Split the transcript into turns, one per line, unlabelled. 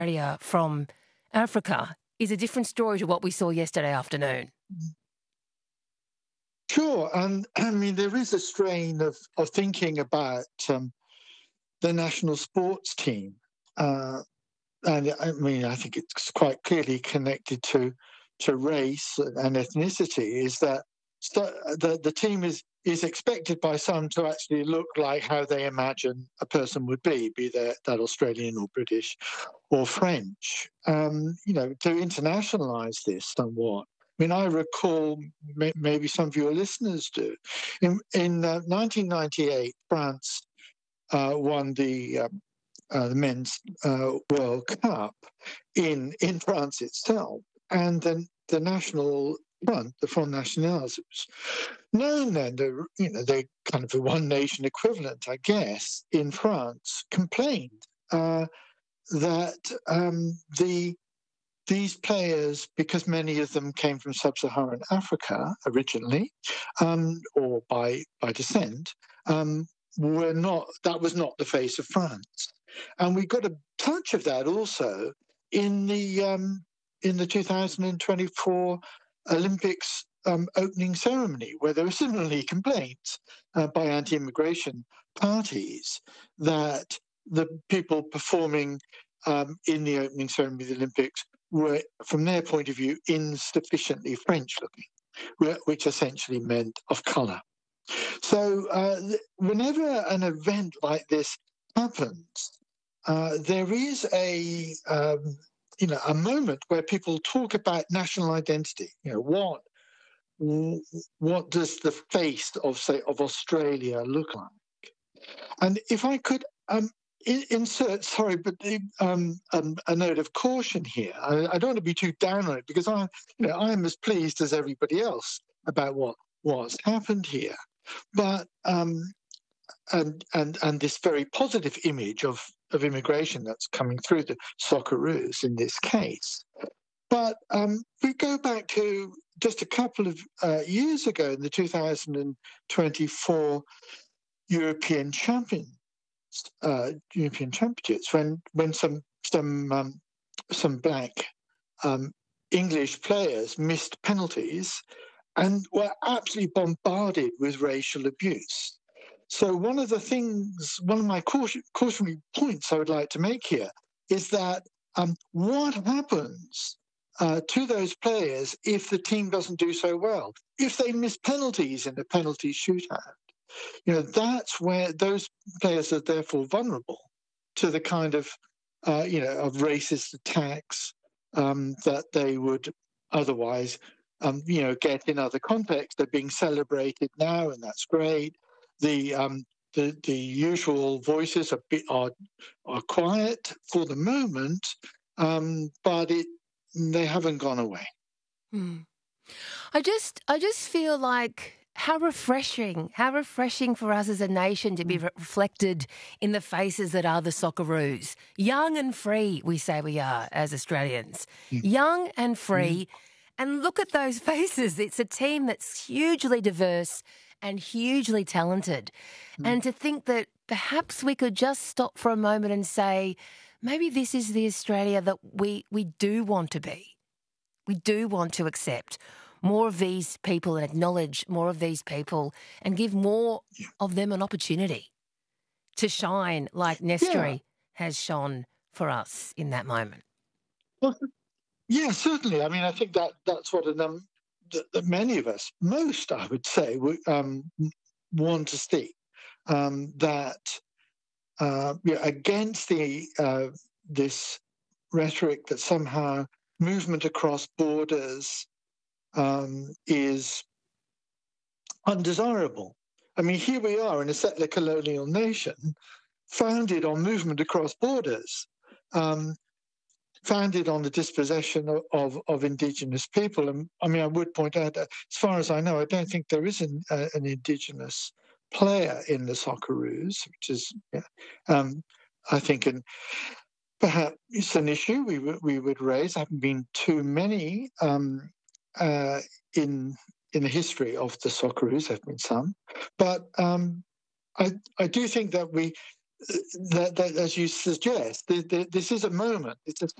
Australia from Africa is a different story to what we saw yesterday afternoon.
Sure, and I mean there is a strain of thinking about the national sports team, and I mean I think it's quite clearly connected to race and ethnicity. Is that the team is expected by some to actually look like how they imagine a person would be that Australian or British or French. To internationalise this somewhat. I mean, I recall, maybe some of your listeners do, in 1998, France won the Men's World Cup in France itself, and then the national front, the Front National, it was known then, they kind of the one nation equivalent, I guess, in France, complained that these players, because many of them came from sub-Saharan Africa originally, or by descent, that was not the face of France. And we got a touch of that also in the 2024 Olympics opening ceremony, where there were similarly complaints by anti-immigration parties that the people performing in the opening ceremony of the Olympics were, from their point of view, insufficiently French-looking, which essentially meant of colour. So whenever an event like this happens, there is a moment where people talk about national identity. What does the face of Australia look like? And if I could insert, a note of caution here. I don't want to be too down on it because I am as pleased as everybody else about what's happened here. But and this very positive image of immigration that's coming through the Socceroos in this case. But we go back to just a couple of years ago in the 2024 European Championships, when some black English players missed penalties and were absolutely bombarded with racial abuse. So one of my cautionary points I would like to make here is that what happens to those players if the team doesn't do so well? If they miss penalties in a penalty shootout? That's where those players are therefore vulnerable to the kind of racist attacks that they would otherwise, get in other contexts. They're being celebrated now, and that's great. The usual voices are quiet for the moment, but they haven't gone away.
I just feel like how refreshing for us as a nation to be reflected in the faces that are the Socceroos. Young and free, we say we are as Australians. Young and free. And look at those faces. It's a team that's hugely diverse and hugely talented. And to think that perhaps we could just stop for a moment and say, maybe this is the Australia that we do want to be. We do want to accept more of these people and acknowledge more of these people and give more of them an opportunity to shine like Nestory has shone for us in that moment.
Well, yeah, certainly. I mean, I think that's what that many of us, most I would say, want to see. Against this rhetoric that somehow movement across borders is undesirable. I mean, here we are in a settler colonial nation founded on movement across borders, founded on the dispossession of indigenous people. And I mean, I would point out that, as far as I know, I don't think there is an indigenous player in the Socceroos, which is, I think, perhaps it's an issue we would raise. There haven't been too many in the history of the Socceroos. There have been some, but I do think that that as you suggest, this is a moment. It's a